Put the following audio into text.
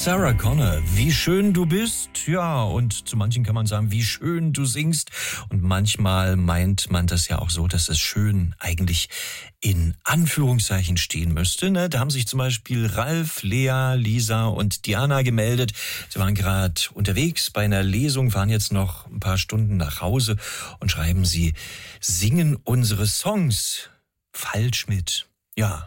Sarah Connor, wie schön du bist. Ja, und zu manchen kann man sagen, wie schön du singst. Und manchmal meint man das ja auch so, dass es schön eigentlich in Anführungszeichen stehen müsste. Ne? Da haben sich zum Beispiel Ralf, Lea, Lisa und Diana gemeldet. Sie waren gerade unterwegs bei einer Lesung, fahren jetzt noch ein paar Stunden nach Hause und schreiben, sie singen unsere Songs falsch mit. Ja,